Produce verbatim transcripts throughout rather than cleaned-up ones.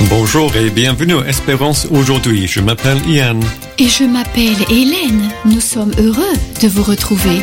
Bonjour et bienvenue à Espérance aujourd'hui. Je m'appelle Ian. Et je m'appelle Hélène. Nous sommes heureux de vous retrouver.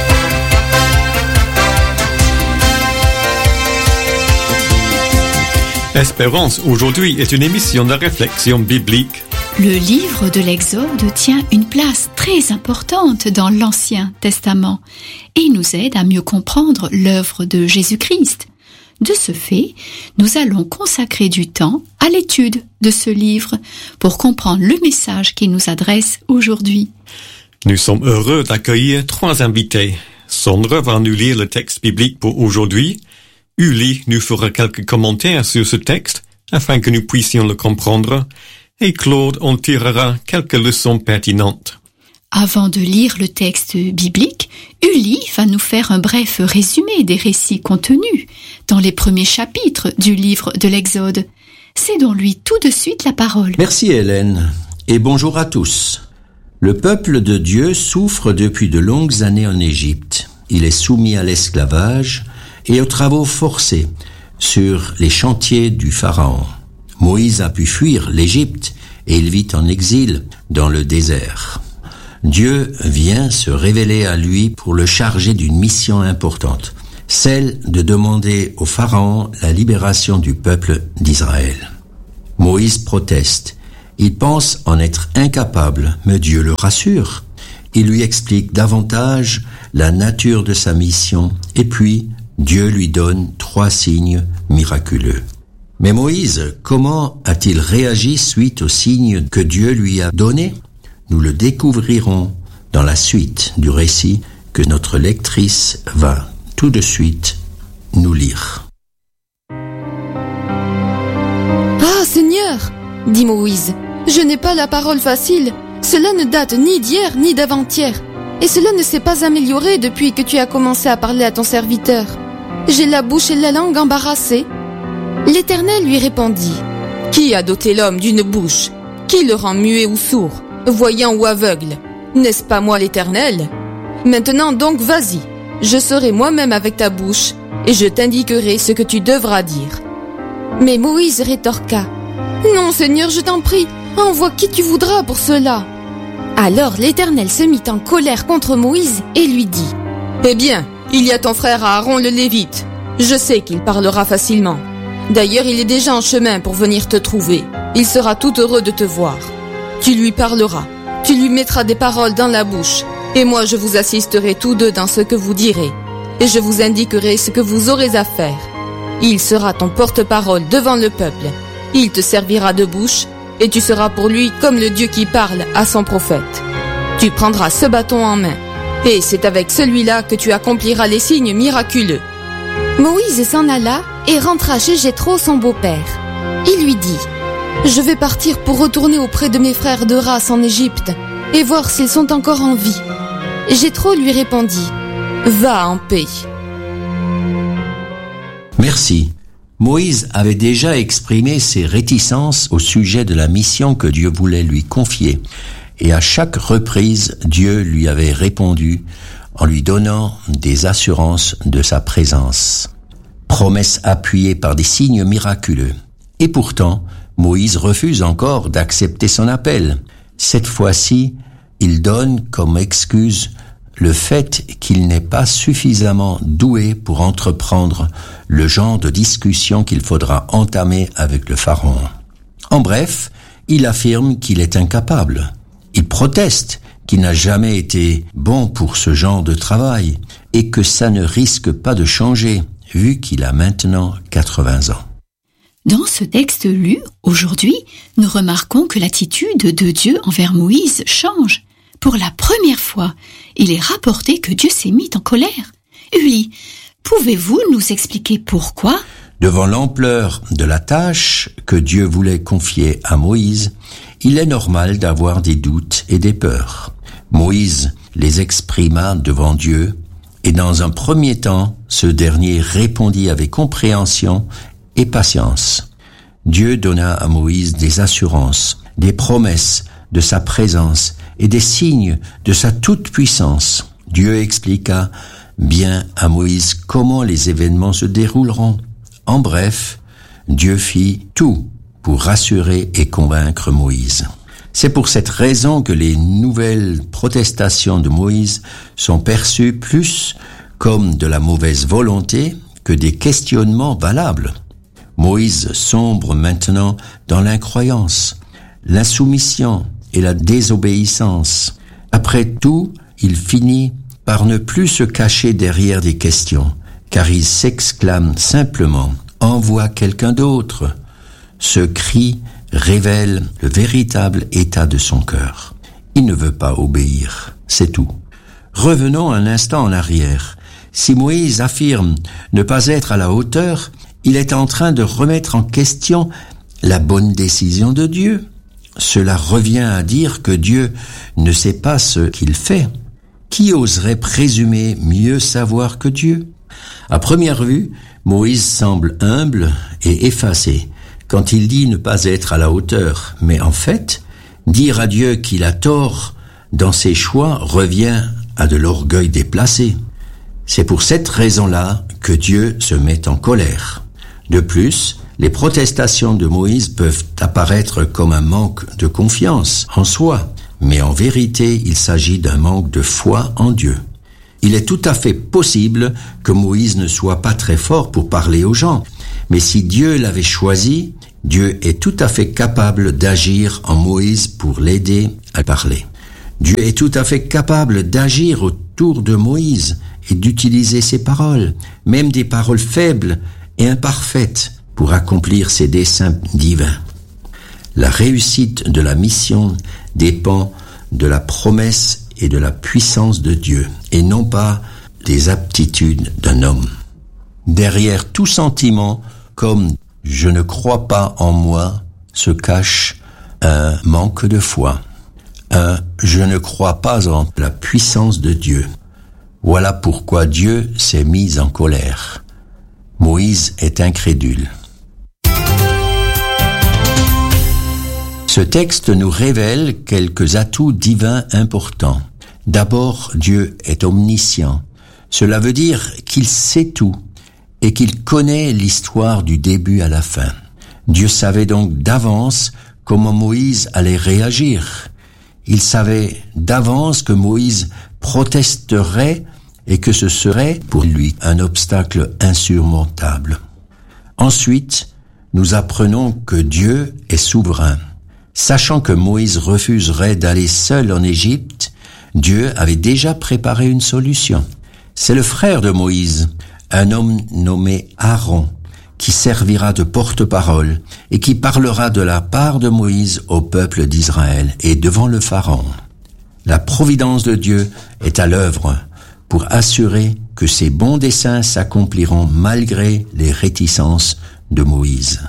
Espérance aujourd'hui est une émission de réflexion biblique. Le livre de l'Exode tient une place très importante dans l'Ancien Testament et nous aide à mieux comprendre l'œuvre de Jésus-Christ. De ce fait, nous allons consacrer du temps à l'étude de ce livre pour comprendre le message qu'il nous adresse aujourd'hui. Nous sommes heureux d'accueillir trois invités. Sandra va nous lire le texte biblique pour aujourd'hui. Uli nous fera quelques commentaires sur ce texte afin que nous puissions le comprendre. Et Claude en tirera quelques leçons pertinentes. Avant de lire le texte biblique, Uli va nous faire un bref résumé des récits contenus dans les premiers chapitres du livre de l'Exode. Cédons-lui tout de suite la parole. Merci Hélène, et bonjour à tous. Le peuple de Dieu souffre depuis de longues années en Égypte. Il est soumis à l'esclavage et aux travaux forcés sur les chantiers du Pharaon. Moïse a pu fuir l'Égypte et il vit en exil dans le désert. Dieu vient se révéler à lui pour le charger d'une mission importante, celle de demander au Pharaon la libération du peuple d'Israël. Moïse proteste. Il pense en être incapable, mais Dieu le rassure. Il lui explique davantage la nature de sa mission et puis Dieu lui donne trois signes miraculeux. Mais Moïse, comment a-t-il réagi suite aux signes que Dieu lui a donnés ? Nous le découvrirons dans la suite du récit que notre lectrice va tout de suite nous lire. Ah, Seigneur, dit Moïse, je n'ai pas la parole facile. Cela ne date ni d'hier ni d'avant-hier. Et cela ne s'est pas amélioré depuis que tu as commencé à parler à ton serviteur. J'ai la bouche et la langue embarrassées. L'Éternel lui répondit. Qui a doté l'homme d'une bouche? Qui le rend muet ou sourd, voyant ou aveugle? N'est-ce pas moi l'Éternel? Maintenant donc vas-y, je serai moi-même avec ta bouche, et je t'indiquerai ce que tu devras dire. Mais Moïse rétorqua. Non, Seigneur, je t'en prie, envoie qui tu voudras pour cela. Alors l'Éternel se mit en colère contre Moïse et lui dit. Eh bien, il y a ton frère Aaron le Lévite. Je sais qu'il parlera facilement. D'ailleurs, il est déjà en chemin pour venir te trouver. Il sera tout heureux de te voir. Tu lui parleras. Tu lui mettras des paroles dans la bouche. Et moi, je vous assisterai tous deux dans ce que vous direz. Et je vous indiquerai ce que vous aurez à faire. Il sera ton porte-parole devant le peuple. Il te servira de bouche. Et tu seras pour lui comme le Dieu qui parle à son prophète. Tu prendras ce bâton en main. Et c'est avec celui-là que tu accompliras les signes miraculeux. Moïse s'en alla et rentra chez Jéthro, son beau-père. Il lui dit, « Je vais partir pour retourner auprès de mes frères de race en Égypte et voir s'ils sont encore en vie. » Jéthro lui répondit, « Va en paix. » Merci. Moïse avait déjà exprimé ses réticences au sujet de la mission que Dieu voulait lui confier. Et à chaque reprise, Dieu lui avait répondu en lui donnant des assurances de sa présence. Promesses appuyées par des signes miraculeux. Et pourtant, Moïse refuse encore d'accepter son appel. Cette fois-ci, il donne comme excuse le fait qu'il n'est pas suffisamment doué pour entreprendre le genre de discussion qu'il faudra entamer avec le Pharaon. En bref, il affirme qu'il est incapable. Il proteste qu'il n'a jamais été bon pour ce genre de travail et que ça ne risque pas de changer, vu qu'il a maintenant quatre-vingts ans. Dans ce texte lu, aujourd'hui, nous remarquons que l'attitude de Dieu envers Moïse change. Pour la première fois, il est rapporté que Dieu s'est mis en colère. Uli, pouvez-vous nous expliquer pourquoi ? Devant l'ampleur de la tâche que Dieu voulait confier à Moïse, il est normal d'avoir des doutes et des peurs. Moïse les exprima devant Dieu, et dans un premier temps, ce dernier répondit avec compréhension et patience. Dieu donna à Moïse des assurances, des promesses de sa présence et des signes de sa toute-puissance. Dieu expliqua bien à Moïse comment les événements se dérouleront. En bref, Dieu fit tout pour rassurer et convaincre Moïse. C'est pour cette raison que les nouvelles protestations de Moïse sont perçues plus comme de la mauvaise volonté que des questionnements valables. Moïse sombre maintenant dans l'incroyance, l'insoumission et la désobéissance. Après tout, il finit par ne plus se cacher derrière des questions, car il s'exclame simplement « Envoie quelqu'un d'autre ». Ce cri révèle le véritable état de son cœur. Il ne veut pas obéir, c'est tout. Revenons un instant en arrière. Si Moïse affirme ne pas être à la hauteur, il est en train de remettre en question la bonne décision de Dieu. Cela revient à dire que Dieu ne sait pas ce qu'il fait. Qui oserait présumer mieux savoir que Dieu? À première vue, Moïse semble humble et effacé quand il dit ne pas être à la hauteur. Mais en fait, dire à Dieu qu'il a tort dans ses choix revient à de l'orgueil déplacé. C'est pour cette raison-là que Dieu se met en colère. De plus, les protestations de Moïse peuvent apparaître comme un manque de confiance en soi, mais en vérité, il s'agit d'un manque de foi en Dieu. Il est tout à fait possible que Moïse ne soit pas très fort pour parler aux gens, mais si Dieu l'avait choisi, Dieu est tout à fait capable d'agir en Moïse pour l'aider à parler. Dieu est tout à fait capable d'agir autour de Moïse et d'utiliser ses paroles, même des paroles faibles et imparfaites, pour accomplir ses desseins divins. La réussite de la mission dépend de la promesse et de la puissance de Dieu, et non pas des aptitudes d'un homme. Derrière tout sentiment, comme « je ne crois pas en moi », se cache un manque de foi, un « je ne crois pas en la puissance de Dieu ». Voilà pourquoi Dieu s'est mis en colère. Moïse est incrédule. Ce texte nous révèle quelques atouts divins importants. D'abord, Dieu est omniscient. Cela veut dire qu'il sait tout et qu'il connaît l'histoire du début à la fin. Dieu savait donc d'avance comment Moïse allait réagir. Il savait d'avance que Moïse protesterait et que ce serait pour lui un obstacle insurmontable. Ensuite, nous apprenons que Dieu est souverain. Sachant que Moïse refuserait d'aller seul en Égypte, Dieu avait déjà préparé une solution. C'est le frère de Moïse, un homme nommé Aaron, qui servira de porte-parole et qui parlera de la part de Moïse au peuple d'Israël et devant le Pharaon. La providence de Dieu est à l'œuvre pour assurer que ses bons desseins s'accompliront malgré les réticences de Moïse.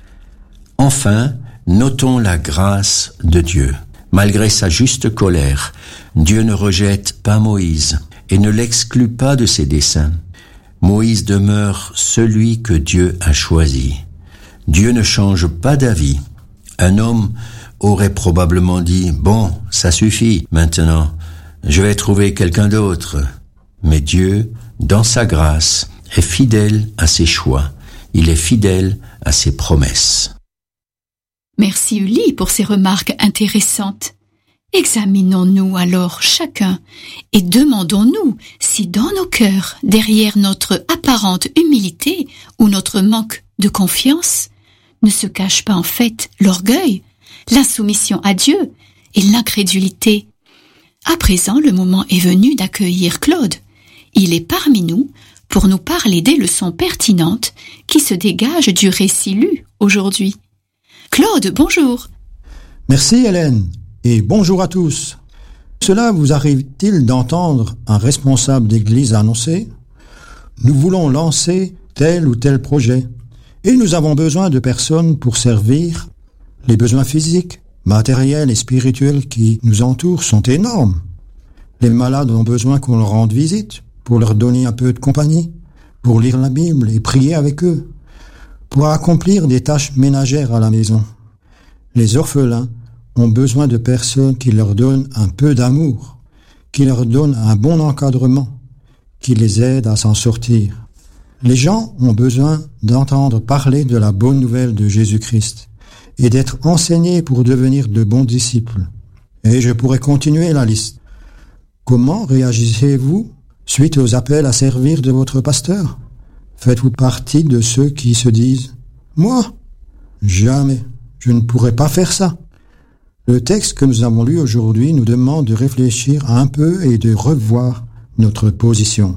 Enfin, notons la grâce de Dieu. Malgré sa juste colère, Dieu ne rejette pas Moïse et ne l'exclut pas de ses desseins. Moïse demeure celui que Dieu a choisi. Dieu ne change pas d'avis. Un homme aurait probablement dit « Bon, ça suffit maintenant, je vais trouver quelqu'un d'autre ». Mais Dieu, dans sa grâce, est fidèle à ses choix. Il est fidèle à ses promesses. Merci Uli pour ces remarques intéressantes. Examinons-nous alors chacun et demandons-nous si dans nos cœurs, derrière notre apparente humilité ou notre manque de confiance, ne se cache pas en fait l'orgueil, l'insoumission à Dieu et l'incrédulité. À présent, le moment est venu d'accueillir Claude. Il est parmi nous pour nous parler des leçons pertinentes qui se dégagent du récit lu aujourd'hui. Claude, bonjour. Merci Hélène, et bonjour à tous. Cela vous arrive-t-il d'entendre un responsable d'église annoncer « Nous voulons lancer tel ou tel projet, et nous avons besoin de personnes pour servir. Les besoins physiques, matériels et spirituels qui nous entourent sont énormes. Les malades ont besoin qu'on leur rende visite, pour leur donner un peu de compagnie, pour lire la Bible et prier avec eux, pour accomplir des tâches ménagères à la maison. Les orphelins ont besoin de personnes qui leur donnent un peu d'amour, qui leur donnent un bon encadrement, qui les aident à s'en sortir. Les gens ont besoin d'entendre parler de la bonne nouvelle de Jésus-Christ et d'être enseignés pour devenir de bons disciples. Et je pourrais continuer la liste. Comment réagissez-vous suite aux appels à servir de votre pasteur? Faites-vous partie de ceux qui se disent « Moi, jamais, je ne pourrais pas faire ça ». Le texte que nous avons lu aujourd'hui nous demande de réfléchir un peu et de revoir notre position.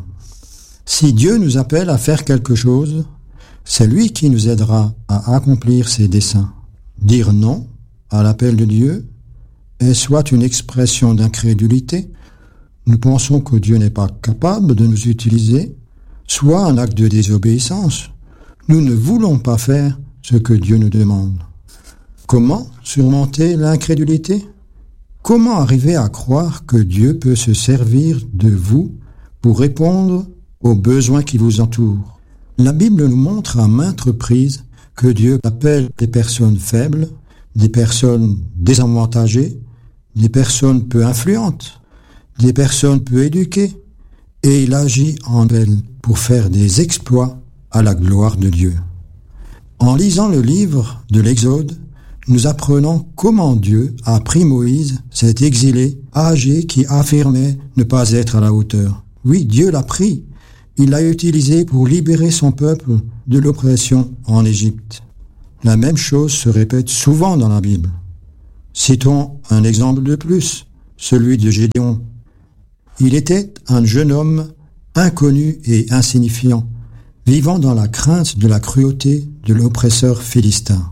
Si Dieu nous appelle à faire quelque chose, c'est lui qui nous aidera à accomplir ses desseins. Dire non à l'appel de Dieu est soit une expression d'incrédulité, nous pensons que Dieu n'est pas capable de nous utiliser, soit un acte de désobéissance. Nous ne voulons pas faire ce que Dieu nous demande. Comment surmonter l'incrédulité? Comment arriver à croire que Dieu peut se servir de vous pour répondre aux besoins qui vous entourent? La Bible nous montre à maintes reprises que Dieu appelle des personnes faibles, des personnes désavantagées, des personnes peu influentes, des personnes peu éduquées, et il agit en elles pour faire des exploits à la gloire de Dieu. En lisant le livre de l'Exode, nous apprenons comment Dieu a pris Moïse, cet exilé âgé qui affirmait ne pas être à la hauteur. Oui, Dieu l'a pris. Il l'a utilisé pour libérer son peuple de l'oppression en Égypte. La même chose se répète souvent dans la Bible. Citons un exemple de plus, celui de Gédéon. Il était un jeune homme inconnu et insignifiant, vivant dans la crainte de la cruauté de l'oppresseur philistin.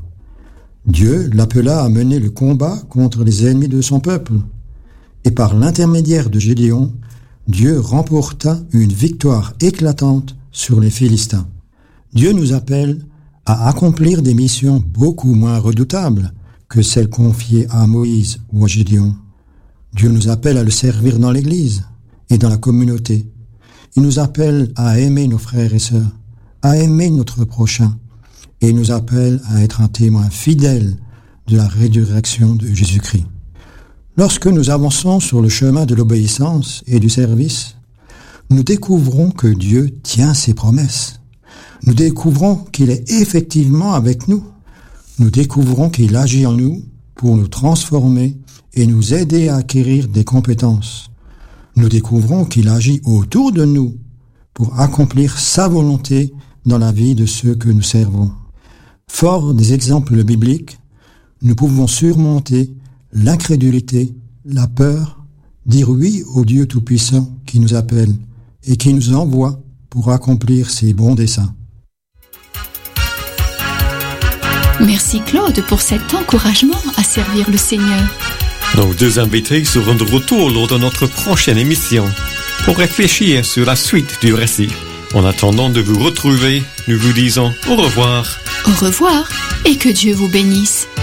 Dieu l'appela à mener le combat contre les ennemis de son peuple. Et par l'intermédiaire de Gédéon, Dieu remporta une victoire éclatante sur les Philistins. Dieu nous appelle à accomplir des missions beaucoup moins redoutables que celles confiées à Moïse ou à Gédéon. Dieu nous appelle à le servir dans l'Église et dans la communauté. Il nous appelle à aimer nos frères et sœurs, à aimer notre prochain, et il nous appelle à être un témoin fidèle de la résurrection de Jésus-Christ. Lorsque nous avançons sur le chemin de l'obéissance et du service, nous découvrons que Dieu tient ses promesses. Nous découvrons qu'il est effectivement avec nous. Nous découvrons qu'il agit en nous pour nous transformer et nous aider à acquérir des compétences. Nous découvrons qu'il agit autour de nous pour accomplir sa volonté dans la vie de ceux que nous servons. Fort des exemples bibliques, nous pouvons surmonter l'incrédulité, la peur, dire oui au Dieu Tout-Puissant qui nous appelle et qui nous envoie pour accomplir ses bons desseins. Merci Claude pour cet encouragement à servir le Seigneur. Nos deux invités seront de retour lors de notre prochaine émission pour réfléchir sur la suite du récit. En attendant de vous retrouver, nous vous disons au revoir. Au revoir et que Dieu vous bénisse.